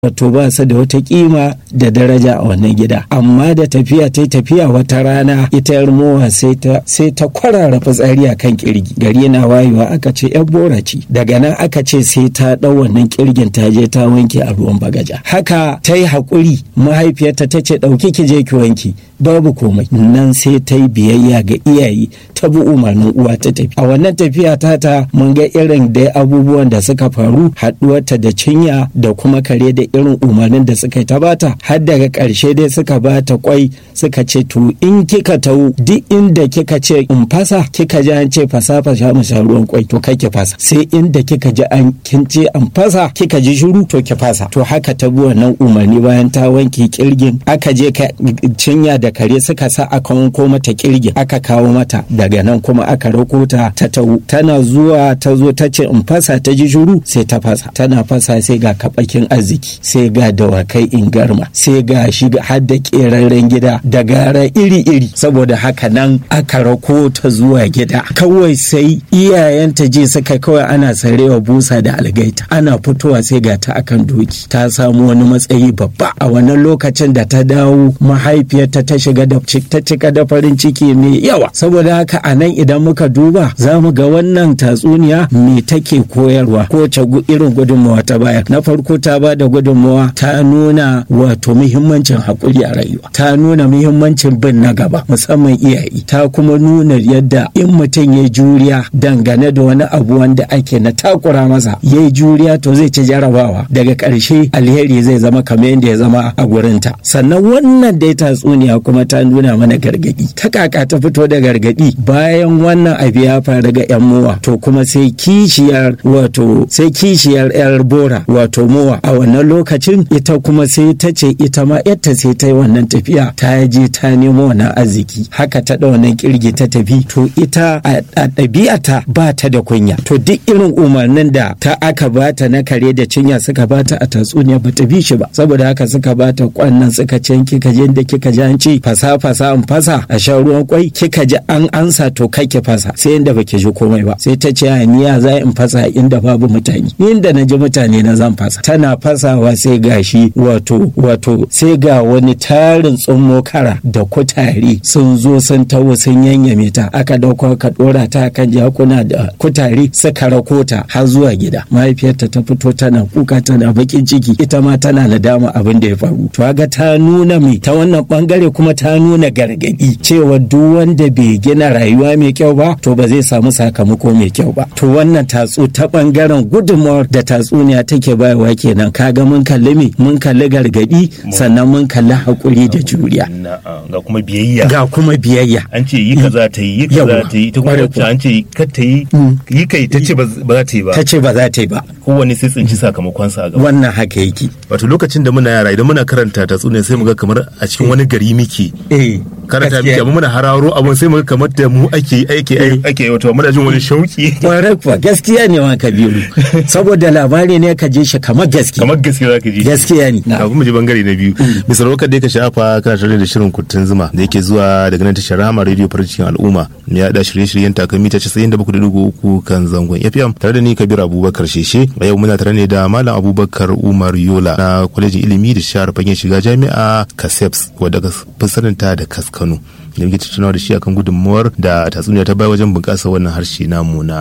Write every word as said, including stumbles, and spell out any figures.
wato ba su da wata kima da daraja a wannan gida. Amma da tafiya ta tafiya wata rana ita yar mowa sai ta sai ta kwarara fitsari a kan kirgi. Gari na wayewa aka ce yar bora ce. Daga nan aka ce sai ta ɗau wannan kirgin ta je ta wanke a ruwan bagaja. Haka ta yi haƙuri, mahaifiyarta ta ce ɗauki ki je ki wanke. Babu komai. Nan sai ta yi biyayya ga iyaye, ta bi umarnin uwa ta tafi. A wannan tafiya tata mun ga irin da abubuwan da suka faru, haɗuwarta da cinya da kuma kare da irin umarnin da suka yi ta bata, har daga ƙarshe dai suka bata kwai, suka ce to in kika tau duk inda kika ce in fasa, kika ji an ce fasa fasa mu sha ruwan kwai, to kai ki fasa. Sai inda kika ji an kin ce an fasa, kika ji shiru, to ki fasa. To haka ta bi wannan umarni. Bayan ta wanke kirgin, aka je ka cinya da kare suka sa aka wanko mata kirgin, aka kawo mata. Daga nan kuma aka rako ta ta tau, tana zuwa ta zo ta ce in fasa, ta ji shiru, sai ta fasa. Tana fasa sai ga kabakin arziki, sai ga dawakai ingarma, sai ga shi har da keraren gida da gara iri-iri. Saboda haka nan aka rako ta zuwa gida. Kawai sai iyayenta je suka kawai ana sarewa busa da algaita, ana fitowa sai ga ta akan doki, ta samu wani matsayi babba. A wannan lokacin da ta dawo, mahaifiyarta ta shiga da ta cika da farin ciki mai yawa. Saboda haka a nan idan muka duba za mu ga wannan tatsuniya me take koyarwa, ko ce irin gudunmawa ta baya. Na farko ta ba da gudunmawa, ta nuna wato muhimmancin haƙuri a rayuwa, ta nuna muhimmancin bin na gaba musamman iyaye, ta kuma nuna yadda in mutum ya juriya dangane da wani abu wanda ake na takura masa, ya juriya to zai ci jarabawa, daga ƙarshe alheri zai zama kamar yadda ya zama a gurinta. Sannan wannan dai tatsuniya kuma ta nuna mana gargaɗi. Ta kaka ta fito da gargaɗi bayan wannan abu ya faru ga yan mowa, to kuma sai kishiyar wato sai kishiyar yar bora wato mowa a wannan lokacin ita kuma sai ta ce ita ma yarta sai ta yi wannan tafiya, ta je ta nemo wannan arziki. Haka ta da wannan kirgi ta tafi. To ita a ɗabi'ata ba ta da kunya. To duk irin umarnin da ta aka bata na kare da cinya suka bata a tatsuniya ba ta bi shi ba. Saboda haka suka bata kwannan, suka ce kika je da kika ji an ce fasa fasa an fasa a sha ruwan kwai, kika ji an ansa to kai ki fasa, sai inda baki ji komai ba. Sai ta ce ni ya za in fasa inda babu mutane, ni inda na ji mutane na zan fasa. Tana fasawa sai gashi wato wato sai ga wani tarin tsummo kara da kutare sun zo sun tawo sun yanyame ta, aka dauko ka dora ta kan jakuna da kutare suka rako ta har zuwa gida. Mahaifiyarta ta fito tana kuka, tana bakin ciki, ita ma tana nadama abin da ya faru. To ga ta nuna mai ta wannan bangare kuma ta nuna gargadi cewa duk wanda bai gina rayuwa mai kyau ba to ba zai samu sakamako mai kyau ba. To wannan tatsu ta bangaren gudunmawar da tatsuniya take bayarwa kenan. Kaga mun kalli me mun kalli gargadi, sannan mun kalli hakuri da juriya, ga kuma biyayya ga kuma biyayya an ce yi kaza ta yi yi kaza ta yi, ta kuma an ce kar ta yi yi kai ta ce ba za ta yi ba ta ce ba za ta yi ba kowanne sai tsinci sakamakon sa a gaba. Wannan haka yake. Wato lokacin da muna yara idan muna karanta tatsuniya sai muga kamar a cikin wani gari muke eh karanta muke, amma muna hararo abun sai muga kamar da mu ake ake ake wato muna jin wani shauki. Kwarai kuwa gaskiya ne wa Kabiru, saboda labari ne ka je shi kamar gaskiya kamar gaskiya zaka ji gaskiya ne. Kafin mu je bangare na biyu, misal wakar da ka shafa kana tare da shirin Kuttun Zuma da yake zuwa daga nan tashar Rahama Radio farin cikin al'umma, ya da shirye-shiryen takalmi ta casa'in da bakwai da digo uku kan zangon F M, tare da ni Kabiru Abubakar Sheshe. A yau muna tare ne da Malam Abubakar Umar Yola na kwalejin ilimi da shahar fagen shiga jami'a Kaseps wadda fi saninta da Kaskano, da muke tattaunawa da shi akan gudunmuwar da tatsuniya ta bai wajen bunƙasa wannan harshe namu na